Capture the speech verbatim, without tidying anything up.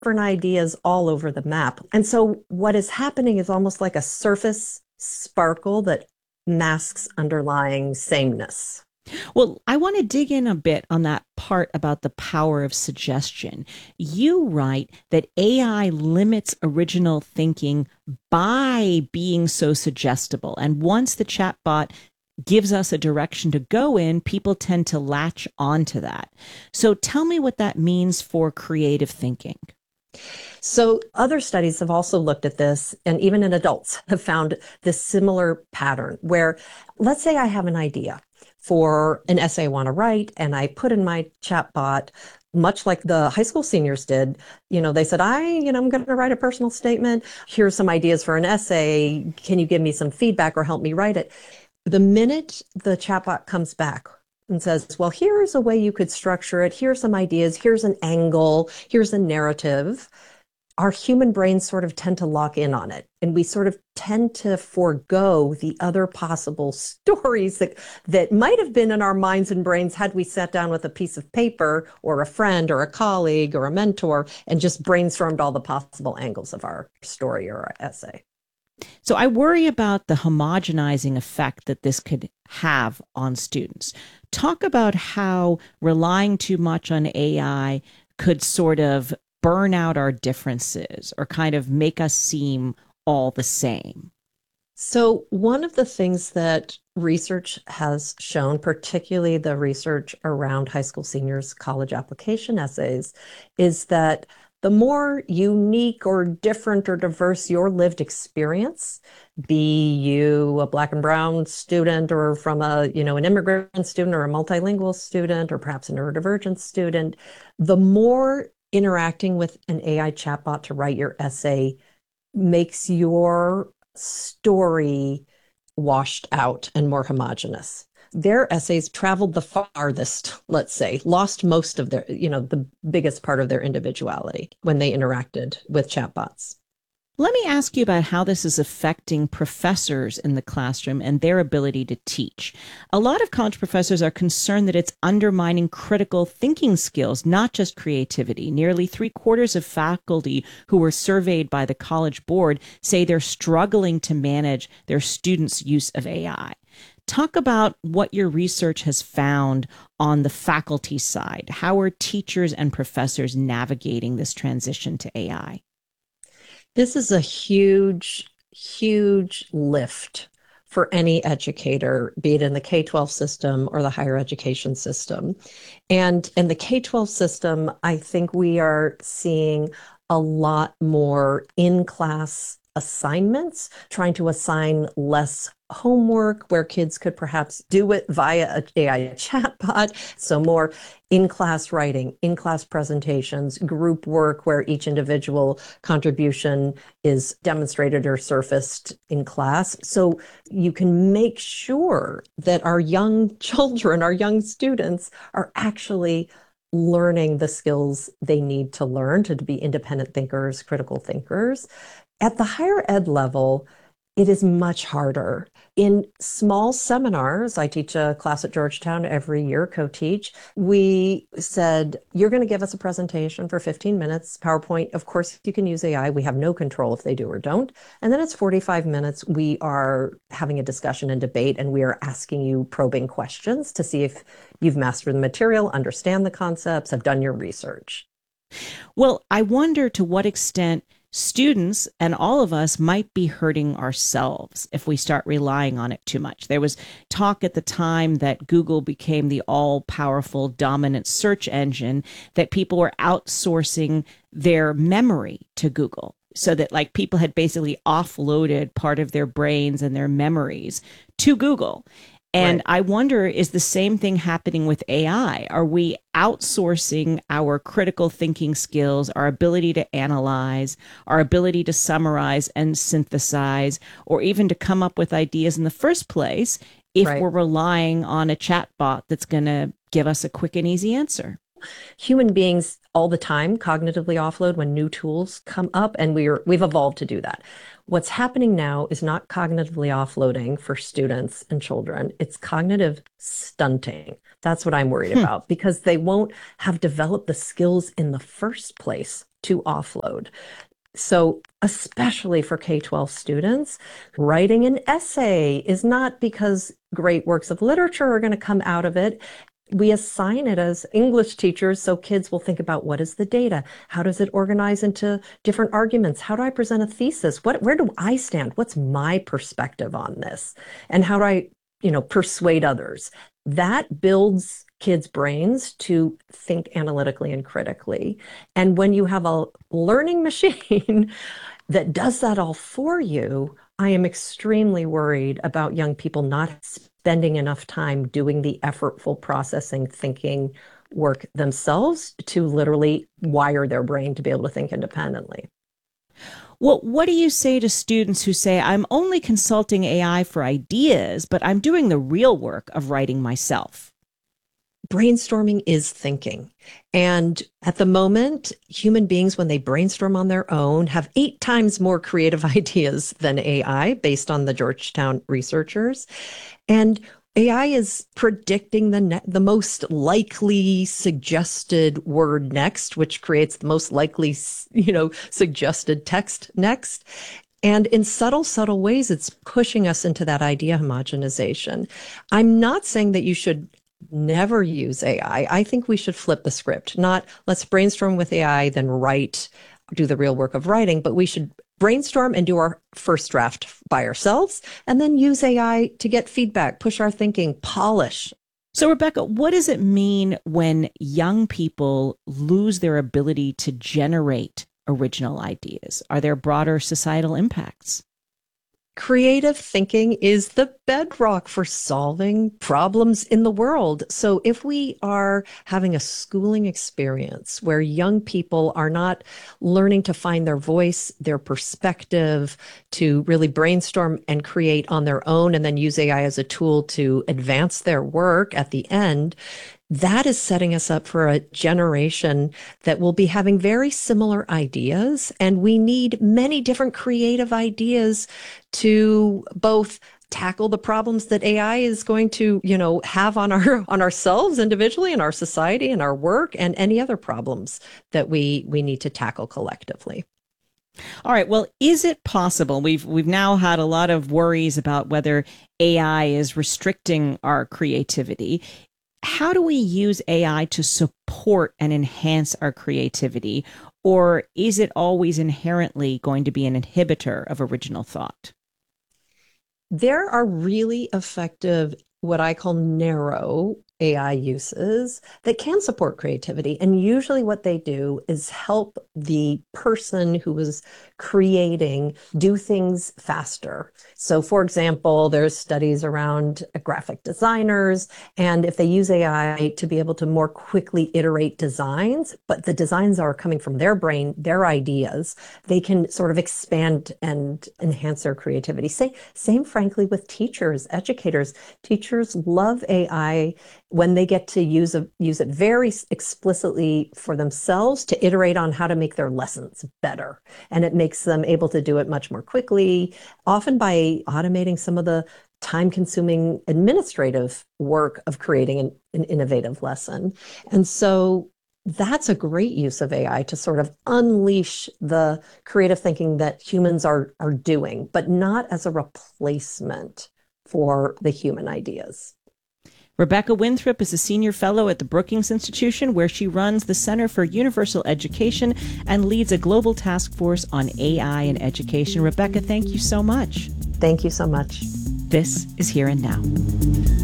different ideas all over the map. And so what is happening is almost like a surface sparkle that masks underlying sameness. Well, I want to dig in a bit on that part about the power of suggestion. You write that A I limits original thinking by being so suggestible. And once the chatbot gives us a direction to go in, people tend to latch onto that. So tell me what that means for creative thinking. So other studies have also looked at this, and even in adults have found this similar pattern where, let's say I have an idea for an essay I want to write, and I put in my chat bot, much like the high school seniors did. You know, they said, I, you know, I'm going to write a personal statement. Here's some ideas for an essay. Can you give me some feedback or help me write it? The minute the chatbot comes back and says, well, here's a way you could structure it. Here's some ideas. Here's an angle. Here's a narrative. Our human brains sort of tend to lock in on it. And we sort of tend to forego the other possible stories that, that might have been in our minds and brains had we sat down with a piece of paper or a friend or a colleague or a mentor and just brainstormed all the possible angles of our story or our essay. So I worry about the homogenizing effect that this could have on students. Talk about how relying too much on A I could sort of burn out our differences or kind of make us seem all the same. So one of the things that research has shown, particularly the research around high school seniors' college application essays, is that the more unique or different or diverse your lived experience, be you a Black and brown student or from a, you know, an immigrant student or a multilingual student or perhaps a neurodivergent student, the more interacting with an A I chatbot to write your essay makes your story washed out and more homogenous. Their essays traveled the farthest, let's say, lost most of their, you know, the biggest part of their individuality when they interacted with chatbots. Let me ask you about how this is affecting professors in the classroom and their ability to teach. A lot of college professors are concerned that it's undermining critical thinking skills, not just creativity. Nearly three quarters of faculty who were surveyed by the College Board say they're struggling to manage their students' use of A I. Talk about what your research has found on the faculty side. How are teachers and professors navigating this transition to A I? This is a huge, huge lift for any educator, be it in the K twelve system or the higher education system. And in the K twelve system, I think we are seeing a lot more in-class assignments, trying to assign less homework where kids could perhaps do it via an A I chatbot. So more in-class writing, in-class presentations, group work where each individual contribution is demonstrated or surfaced in class. So you can make sure that our young children, our young students are actually learning the skills they need to learn to be independent thinkers, critical thinkers. At the higher ed level, it is much harder. In small seminars, I teach a class at Georgetown every year, co-teach. We said, you're going to give us a presentation for fifteen minutes, PowerPoint. Of course, you can use A I. We have no control if they do or don't. And then it's forty-five minutes. We are having a discussion and debate, and we are asking you probing questions to see if you've mastered the material, understand the concepts, have done your research. Well, I wonder to what extent students and all of us might be hurting ourselves if we start relying on it too much. There was talk at the time that Google became the all-powerful dominant search engine, that people were outsourcing their memory to Google, so that like people had basically offloaded part of their brains and their memories to Google. And right. I wonder, is the same thing happening with A I? Are we outsourcing our critical thinking skills, our ability to analyze, our ability to summarize and synthesize, or even to come up with ideas in the first place if right. we're relying on a chatbot that's going to give us a quick and easy answer? Human beings all the time cognitively offload when new tools come up, and we're we've evolved to do that. What's happening now is not cognitively offloading for students and children. It's cognitive stunting. That's what I'm worried hmm. about, because they won't have developed the skills in the first place to offload. So especially for K twelve students, writing an essay is not because great works of literature are going to come out of it. We assign it as English teachers so kids will think about, what is the data? How does it organize into different arguments? How do I present a thesis? What, where do I stand? What's my perspective on this? And how do I, you know, persuade others? That builds kids' brains to think analytically and critically. And when you have a learning machine that does that all for you, I am extremely worried about young people not spending enough time doing the effortful processing, thinking work themselves to literally wire their brain to be able to think independently. Well, what do you say to students who say, I'm only consulting A I for ideas, but I'm doing the real work of writing myself? Brainstorming is thinking. And at the moment, human beings, when they brainstorm on their own, have eight times more creative ideas than A I, based on the Georgetown researchers. And A I is predicting the ne- the most likely suggested word next, which creates the most likely, you know, suggested text next. And in subtle, subtle ways, it's pushing us into that idea homogenization. I'm not saying that you should never use A I. I think we should flip the script, not let's brainstorm with A I, then write, do the real work of writing, but we should brainstorm and do our first draft by ourselves, and then use A I to get feedback, push our thinking, polish. So, Rebecca, what does it mean when young people lose their ability to generate original ideas? Are there broader societal impacts? Creative thinking is the bedrock for solving problems in the world. So if we are having a schooling experience where young people are not learning to find their voice, their perspective, to really brainstorm and create on their own, and then use A I as a tool to advance their work at the end, that is setting us up for a generation that will be having very similar ideas. And we need many different creative ideas to both tackle the problems that A I is going to, you know, have on our on ourselves individually, in our society, in our work, and any other problems that we we need to tackle collectively. All right. Well, is it possible? We've we've now had a lot of worries about whether A I is restricting our creativity. How do we use A I to support and enhance our creativity? Or is it always inherently going to be an inhibitor of original thought? There are really effective, what I call narrow A I uses that can support creativity. And usually what they do is help the person who is creating do things faster. So for example, there's studies around graphic designers, and if they use A I to be able to more quickly iterate designs, but the designs are coming from their brain, their ideas, they can sort of expand and enhance their creativity. Same, same frankly with teachers, educators. Teachers love A I when they get to use, a, use it very explicitly for themselves to iterate on how to make their lessons better. And it makes them able to do it much more quickly, often by automating some of the time-consuming administrative work of creating an, an innovative lesson. And so that's a great use of A I to sort of unleash the creative thinking that humans are, are doing, but not as a replacement for the human ideas. Rebecca Winthrop is a senior fellow at the Brookings Institution, where she runs the Center for Universal Education and leads a global task force on A I and education. Rebecca, thank you so much. Thank you so much. This is Here and Now.